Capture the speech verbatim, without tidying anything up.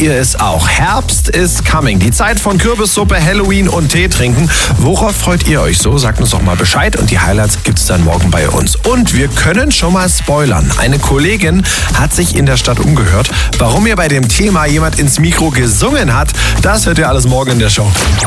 ihr es auch? Herbst is coming. Die Zeit von Kürbissuppe, Halloween und Tee trinken. Worauf freut ihr euch so? Sagt uns doch mal Bescheid und die Highlights gibt's dann morgen bei uns. Und wir können schon mal spoilern. Eine Kollegin hat sich in der Stadt umgehört. Warum ihr bei dem Thema jemand ins Mikro gesungen hat, das hört ihr alles morgen in der Show.